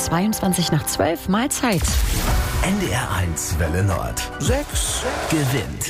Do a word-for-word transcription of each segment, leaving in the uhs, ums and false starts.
zweiundzwanzig nach zwölf, Mahlzeit. N D R eins Welle Nord. Sechs gewinnt.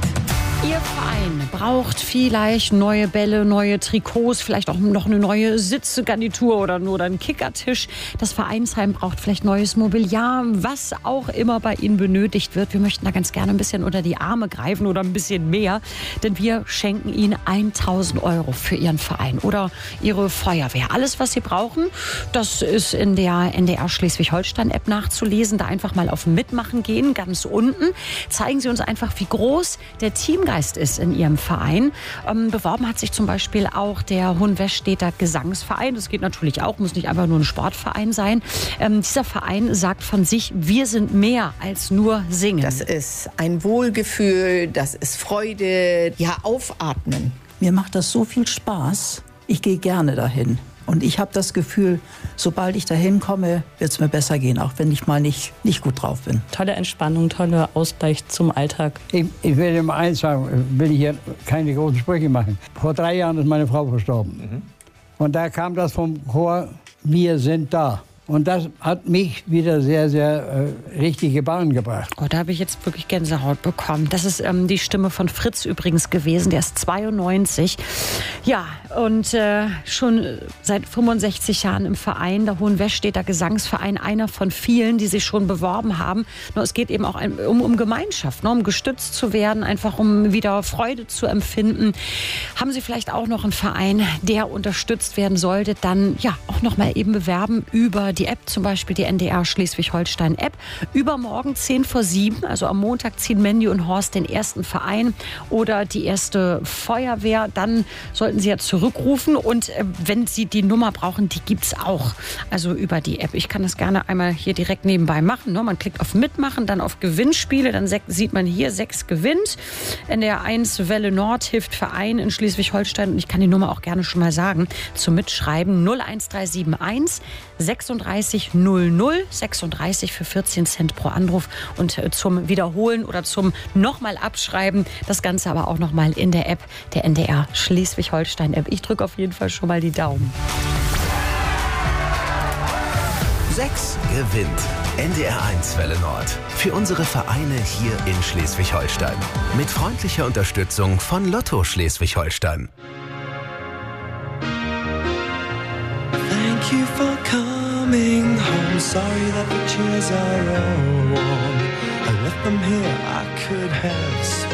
Ihr Verein braucht vielleicht neue Bälle, neue Trikots, vielleicht auch noch eine neue Sitzgarnitur oder nur einen Kickertisch. Das Vereinsheim braucht vielleicht neues Mobiliar, was auch immer bei Ihnen benötigt wird. Wir möchten da ganz gerne ein bisschen unter die Arme greifen oder ein bisschen mehr, denn wir schenken Ihnen tausend Euro für Ihren Verein oder Ihre Feuerwehr. Alles, was Sie brauchen, das ist in der N D R Schleswig-Holstein-App nachzulesen. Da einfach mal auf Mitmachen gehen, ganz unten. Zeigen Sie uns einfach, wie groß der Teamgeist ist in Ihrem Verein. Ähm, beworben hat sich zum Beispiel auch der Hohenwesteter Gesangsverein. Das geht natürlich auch, muss nicht einfach nur ein Sportverein sein. Ähm, dieser Verein sagt von sich, wir sind mehr als nur singen. Das ist ein Wohlgefühl, das ist Freude, ja, aufatmen. Mir macht das so viel Spaß. Ich gehe gerne dahin. Und ich habe das Gefühl, sobald ich dahin komme, wird es mir besser gehen, auch wenn ich mal nicht, nicht gut drauf bin. Tolle Entspannung, toller Ausgleich zum Alltag. Ich, ich will immer eins sagen, will ich hier keine großen Sprüche machen. Vor drei Jahren ist meine Frau verstorben. Mhm. Und da kam das vom Chor, wir sind da. Und das hat mich wieder sehr, sehr äh, richtige Bahn gebracht. Oh, da habe ich jetzt wirklich Gänsehaut bekommen. Das ist ähm, die Stimme von Fritz übrigens gewesen. Der ist zweiundneunzig. Ja, und äh, schon seit fünfundsechzig Jahren im Verein, der Hohenwesteter Gesangsverein, einer von vielen, die sich schon beworben haben. Nur es geht eben auch ein, um, um Gemeinschaft, ne, um gestützt zu werden, einfach um wieder Freude zu empfinden. Haben Sie vielleicht auch noch einen Verein, der unterstützt werden sollte, dann ja auch noch mal eben bewerben über die App, zum Beispiel die N D R Schleswig-Holstein-App. Übermorgen zehn vor sieben, also am Montag, ziehen Mandy und Horst den ersten Verein oder die erste Feuerwehr. Dann sollten Sie ja zurückrufen und äh, wenn Sie die Nummer brauchen, die gibt es auch. Also über die App. Ich kann das gerne einmal hier direkt nebenbei machen. Ne? Man klickt auf Mitmachen, dann auf Gewinnspiele, dann sieht man hier, sechs gewinnt. N D R eins Welle Nord hilft Verein in Schleswig-Holstein und ich kann die Nummer auch gerne schon mal sagen. Zum Mitschreiben null eins drei sieben eins sechsunddreißig null null sechsunddreißig für vierzehn Cent pro Anruf und zum Wiederholen oder zum nochmal abschreiben. Das Ganze aber auch nochmal in der App der N D R Schleswig-Holstein-App. Ich drücke auf jeden Fall schon mal die Daumen. Sechs gewinnt. N D R eins Welle Nord. Für unsere Vereine hier in Schleswig-Holstein. Mit freundlicher Unterstützung von Lotto Schleswig-Holstein. Thank you for coming home. Sorry that the chairs are all warm. I left them here, I could have